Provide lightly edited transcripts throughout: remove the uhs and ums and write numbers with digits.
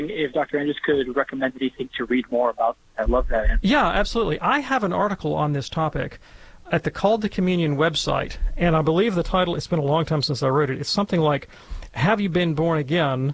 if Dr. Andrews could recommend anything to read more about. I love that. Yeah, absolutely. I have an article on this topic at the Called to Communion website, and I believe the title, it's been a long time since I wrote it, it's something like, Have You Been Born Again?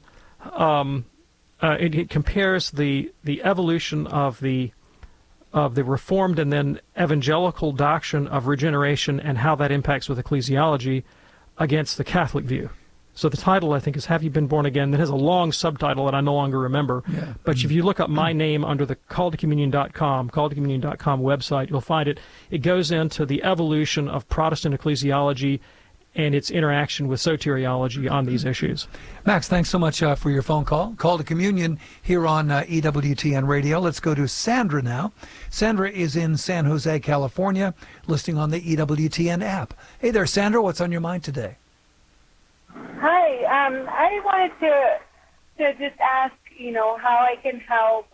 It compares the evolution of the Reformed and then evangelical doctrine of regeneration and how that impacts with ecclesiology against the Catholic view. So the title, I think, is Have You Been Born Again? That has a long subtitle that I no longer remember. Yeah. But if you look up my name under the calledtocommunion.com website, you'll find it. It goes into the evolution of Protestant ecclesiology and its interaction with soteriology on these issues. Max, thanks so much for your phone call. Call to Communion here on EWTN Radio. Let's go to Sandra now. Sandra is in San Jose, California, listening on the EWTN app. Hey there, Sandra. What's on your mind today? Hi. I wanted to just ask, how I can help,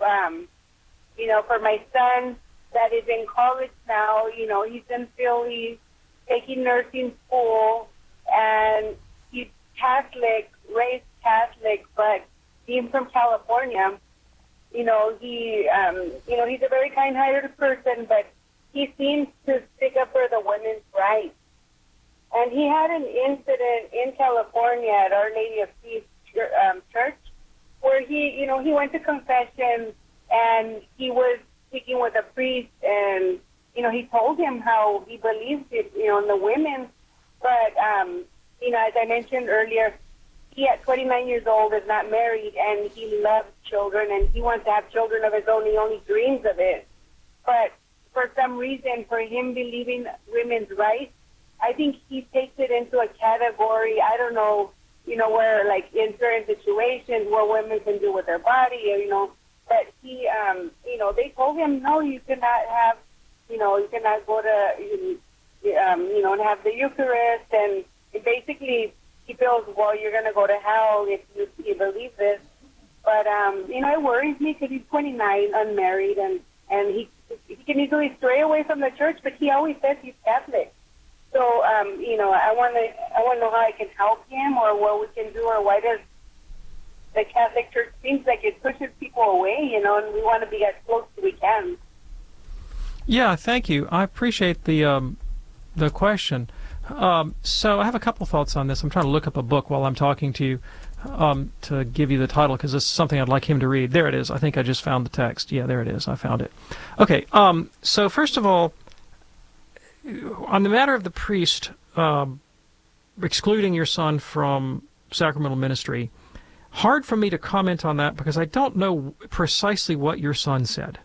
for my son that is in college now. He's in Philly, taking nursing school, and he's Catholic, raised Catholic, but being from California, he's a very kind-hearted person, but he seems to stick up for the women's rights. And he had an incident in California at Our Lady of Peace Church where he went to confession and he was speaking with a priest and, he told him how he believes it, in the women. But, as I mentioned earlier, he at 29 years old is not married and he loves children and he wants to have children of his own. He only dreams of it. But for some reason, for him believing women's rights, I think he takes it into a category, I don't know, where like in certain situations where women can do with their body, but he, they told him, no, you cannot have, you cannot go to, and have the Eucharist, and basically he feels, well, you're going to go to hell if you believe this. But, it worries me because he's 29, unmarried, and he can easily stray away from the church, but he always says he's Catholic. So, I want to know how I can help him or what we can do, or why does the Catholic Church seems like it pushes people away, and we want to be as close as we can. Yeah, thank you. I appreciate the question. So I have a couple thoughts on this. I'm trying to look up a book while I'm talking to you to give you the title because this is something I'd like him to read. There it is. I think I just found the text. Yeah, there it is. I found it. Okay, so first of all, on the matter of the priest excluding your son from sacramental ministry, hard for me to comment on that because I don't know precisely what your son said.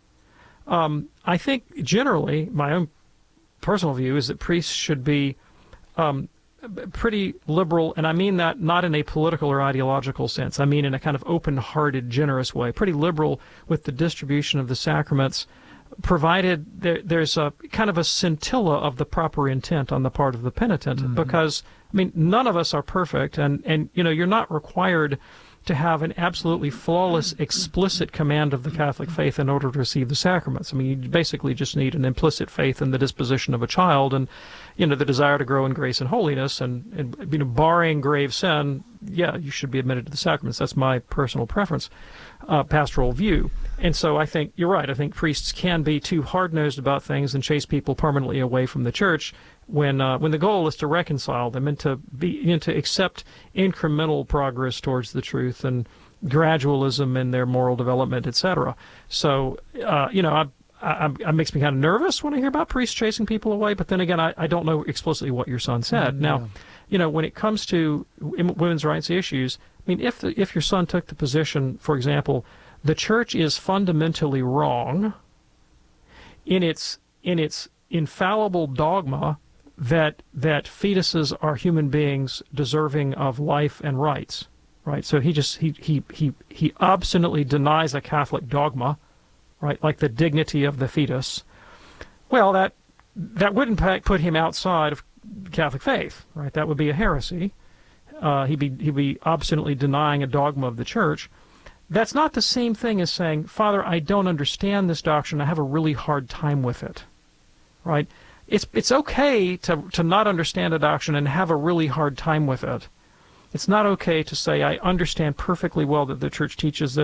I think generally, my own personal view is that priests should be pretty liberal, and I mean that not in a political or ideological sense. I mean in a kind of open-hearted, generous way, pretty liberal with the distribution of the sacraments, provided there's a kind of a scintilla of the proper intent on the part of the penitent, because, none of us are perfect, and you're not required to have an absolutely flawless, explicit command of the Catholic faith in order to receive the sacraments. You basically just need an implicit faith in the disposition of a child and, the desire to grow in grace and holiness, and barring grave sin, yeah, you should be admitted to the sacraments. That's my personal preference, pastoral view. And so I think you're right. I think priests can be too hard-nosed about things and chase people permanently away from the church when the goal is to reconcile them and to accept incremental progress towards the truth and gradualism in their moral development, etc. So, it makes me kind of nervous when I hear about priests chasing people away. But then again, I don't know explicitly what your son said. Now, when it comes to women's rights issues, if your son took the position, for example, the church is fundamentally wrong in its infallible dogma that fetuses are human beings deserving of life and rights, right? So he obstinately denies a Catholic dogma, right, like the dignity of the fetus. Well, that wouldn't put him outside of Catholic faith, right? That would be a heresy. He'd be obstinately denying a dogma of the church. That's not the same thing as saying, Father, I don't understand this doctrine. I have a really hard time with it, right? It's okay to not understand a doctrine and have a really hard time with it. It's not okay to say, I understand perfectly well that the church teaches this,